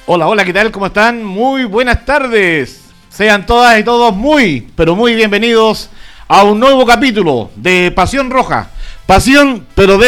Hola, hola, ¿qué tal? ¿Cómo están? Muy buenas tardes. Sean todas y todos muy, pero muy bienvenidos a un nuevo capítulo de Pasión Roja. Pasión, pero de